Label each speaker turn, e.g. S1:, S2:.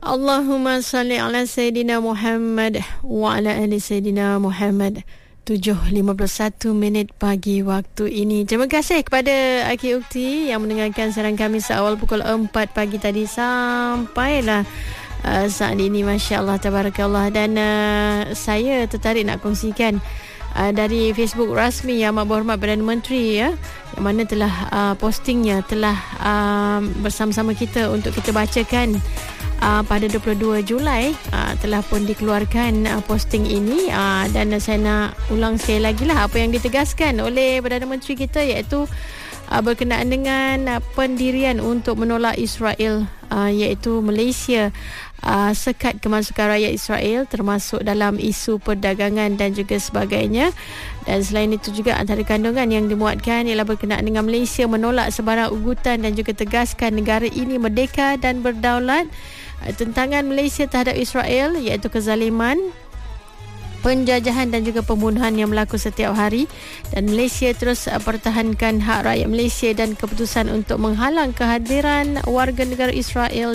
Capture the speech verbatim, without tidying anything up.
S1: Allahumma salli ala Sayyidina Muhammad wa ala ali Sayyidina Muhammad. tujuh lima puluh satu minit pagi waktu ini. Terima kasih kepada Aki Ukti yang mendengarkan siaran kami seawal pukul empat pagi tadi sampailah uh, saat ini. Masya Allah, tabarakallah. Dan uh, saya tertarik nak kongsikan uh, dari Facebook rasmi Yang Amat Berhormat Perdana Menteri, ya, yang mana telah uh, postingnya telah uh, bersama-sama kita untuk kita bacakan. Uh, pada dua puluh dua Julai uh, telah pun dikeluarkan uh, posting ini, uh, dan saya nak ulang sekali lagi lah apa yang ditegaskan oleh Perdana Menteri kita, iaitu uh, berkenaan dengan uh, pendirian untuk menolak Israel, uh, iaitu Malaysia uh, sekat kemasukan rakyat Israel termasuk dalam isu perdagangan dan juga sebagainya. Dan selain itu juga antara kandungan yang dimuatkan ialah berkenaan dengan Malaysia menolak sebarang ugutan dan juga tegaskan negara ini merdeka dan berdaulat. Tentangan Malaysia terhadap Israel iaitu kezaliman, penjajahan dan juga pembunuhan yang berlaku setiap hari, dan Malaysia terus pertahankan hak rakyat Malaysia dan keputusan untuk menghalang kehadiran warga negara Israel